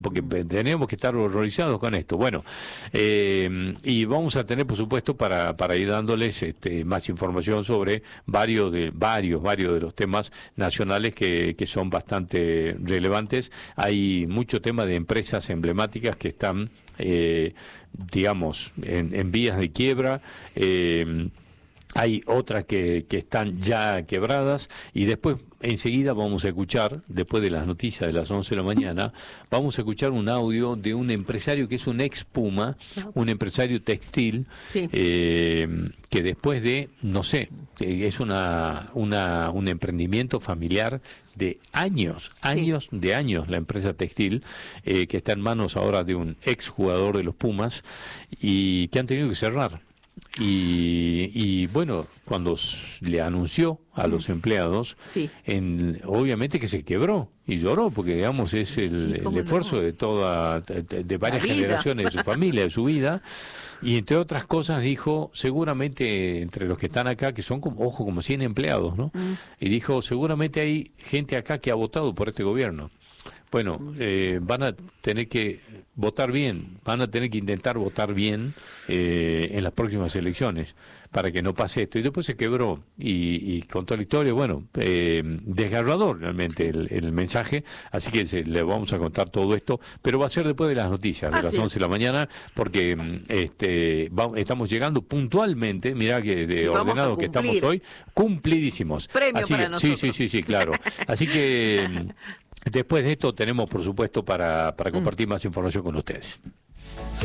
porque tenemos que estar horrorizados con esto. Bueno, y vamos a tener, por supuesto, para ir dándoles más información sobre varios de los temas nacionales que son bastante relevantes. Hay mucho tema de empresas emblemáticas que están, digamos, en vías de quiebra. Hay otras que están ya quebradas, y después enseguida vamos a escuchar, después de las noticias de las 11 de la mañana, vamos a escuchar un audio de un empresario que es un ex Puma, un empresario textil, sí. Que después de, no sé, es un emprendimiento familiar de años, la empresa textil, que está en manos ahora de un ex jugador de los Pumas, y que han tenido que cerrar. Y bueno, cuando le anunció a los empleados, sí. Obviamente que se quebró y lloró, porque digamos es el esfuerzo de de varias generaciones de su familia, de su vida. Y entre otras cosas dijo, seguramente entre los que están acá, que son como 100 empleados, ¿no? Y dijo, seguramente hay gente acá que ha votado por este gobierno. Bueno, van a tener que votar bien, van a tener que intentar votar bien en las próximas elecciones para que no pase esto. Y después se quebró y contó la historia. Bueno, desgarrador realmente el mensaje, así que le vamos a contar todo esto, pero va a ser después de las noticias, de las 11 de la mañana, porque estamos llegando puntualmente, mirá que de ordenado que estamos hoy, cumplidísimos. Premio así para que, nosotros. Sí, claro. Así que después de esto tenemos, por supuesto, para compartir más información con ustedes.